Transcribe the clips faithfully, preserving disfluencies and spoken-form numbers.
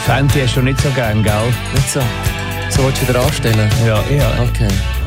Fenty hast du nicht so gern, gell? Nicht so. So willst du wieder anstellen? Ja, ja. Okay.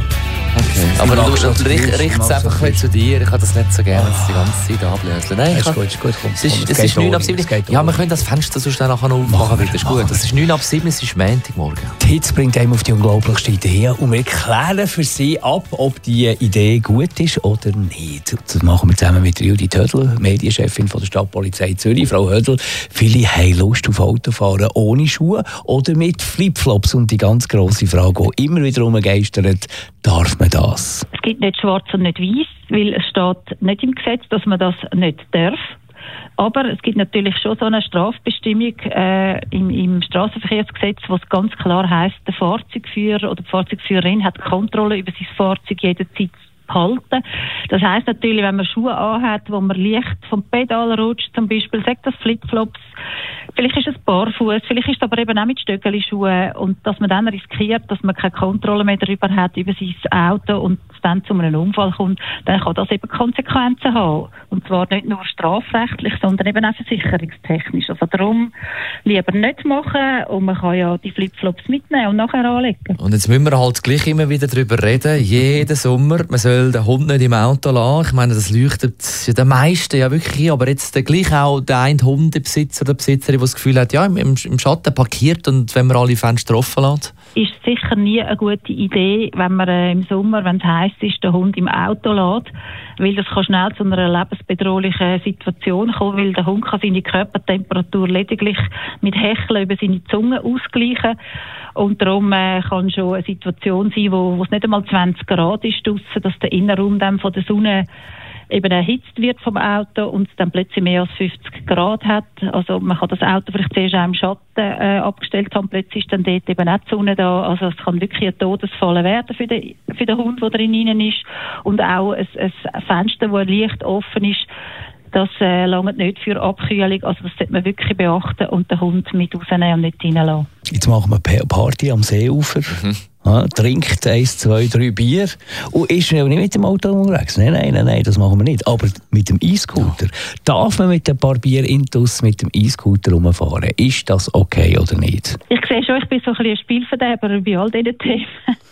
Okay. Aber du richtest es einfach ein zu dir. Ich habe das nicht so gerne, dass die ganze Zeit ablösen. Nein, ist gut, ist gut. Komm, es ist, es ist neun ab sieben. Ja, wir können das Fenster sonst dann nachher aufmachen. Das ist gut. Es ist neun ab sieben, es ist Montagmorgen. Die Hitze bringt einem auf die unglaublichste Idee und wir klären für Sie ab, ob die Idee gut ist oder nicht. Das machen wir zusammen mit Judith Hödl, Medienchefin von der Stadtpolizei Zürich. Frau Hödl, viele haben Lust auf Autofahren ohne Schuhe oder mit Flipflops. Und die ganz grosse Frage, die immer wieder rumgeistert, darf man das? Es gibt nicht schwarz und nicht weiß, weil es steht nicht im Gesetz, dass man das nicht darf. Aber es gibt natürlich schon so eine Strafbestimmung äh, im, im Strassenverkehrsgesetz, wo es ganz klar heisst, der Fahrzeugführer oder die Fahrzeugführerin hat Kontrolle über sein Fahrzeug jederzeit halten. Das heisst natürlich, wenn man Schuhe anhat, wo man leicht vom Pedal rutscht, zum Beispiel, sagt das Flipflops, vielleicht ist es barfuß, vielleicht ist es aber eben auch mit Stöckeli-Schuhen und dass man dann riskiert, dass man keine Kontrolle mehr darüber hat, über sein Auto und es dann zu einem Unfall kommt, dann kann das eben Konsequenzen haben. Und zwar nicht nur strafrechtlich, sondern eben auch versicherungstechnisch. Also darum lieber nicht machen und man kann ja die Flipflops mitnehmen und nachher anlegen. Und jetzt müssen wir halt gleich immer wieder darüber reden, jeden Sommer, man soll den Hund nicht im Auto lassen. Ich meine, das leuchtet den meisten ja wirklich, aber jetzt gleich auch der eine Hundebesitzer oder Besitzerin, der das Gefühl hat, ja, im, im Schatten parkiert und wenn man alle Fenster offen lässt. Ist sicher nie eine gute Idee, wenn man äh, im Sommer, wenn es heiß ist, den Hund im Auto lässt, weil das kann schnell zu einer lebensbedrohlichen Situation kommen, weil der Hund kann seine Körpertemperatur lediglich mit Hecheln über seine Zunge ausgleichen und darum äh, kann schon eine Situation sein, wo, wo es nicht einmal zwanzig Grad ist draussen, dass der Innenraum dann von der Sonne eben erhitzt wird vom Auto und es dann plötzlich mehr als fünfzig Grad hat. Also man kann das Auto vielleicht zuerst auch im Schatten äh, abgestellt haben, plötzlich ist dann dort eben auch die Sonne da. Also es kann wirklich ein Todesfall werden für den, für den Hund, der drin ist. Und auch ein, ein Fenster, das leicht offen ist, das äh, langt nicht für Abkühlung. Also das sollte man wirklich beachten und den Hund mit rausnehmen und nicht reinlassen. Jetzt machen wir Party am Seeufer. Mhm. Ja, trinkt eins, zwei, drei Bier und ist nicht mit dem Auto unterwegs. Nein, nein, nein, nein, das machen wir nicht. Aber mit dem E-Scooter, ja. Darf man mit ein paar Bier intus mit dem E-Scooter rumfahren? Ist das okay oder nicht? Ich sehe schon, ich bin so ein bisschen ein Spielverderber bei all diesen Themen.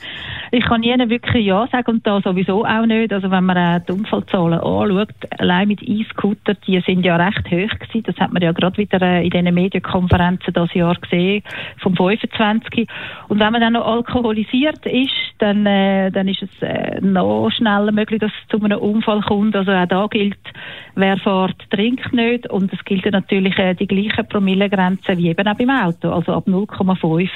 Ich kann nie wirklich Ja sagen und da sowieso auch nicht. Also wenn man äh, die Unfallzahlen anschaut, allein mit E-Scooter, die sind ja recht hoch gewesen. Das hat man ja gerade wieder äh, in diesen Medienkonferenzen dieses Jahr gesehen, vom fünfundzwanzig. Und wenn man dann noch alkoholisiert ist, dann, äh, dann ist es äh, noch schneller möglich, dass es zu einem Unfall kommt. Also auch da gilt, wer fährt, trinkt nicht. Und es gilt natürlich äh, die gleichen Promillegrenzen wie eben auch beim Auto. Also ab null Komma fünf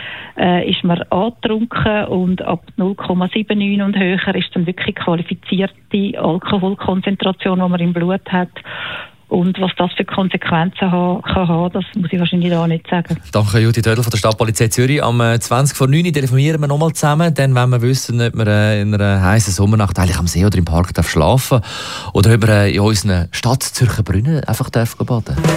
äh, ist man angetrunken und ab null Komma neunundsiebzig und höher ist dann wirklich qualifizierte Alkoholkonzentration, die man im Blut hat. Und was das für Konsequenzen ha- kann haben, das muss ich wahrscheinlich da nicht sagen. Danke, Judith Hödl von der Stadtpolizei Zürich. Am zwanzig vor neun telefonieren wir nochmal zusammen, dann wenn wir wissen, ob wir in einer heißen Sommernacht eigentlich am See oder im Park darf schlafen oder ob wir in unseren Stadt Zürcher Brünnen einfach baden dürfen.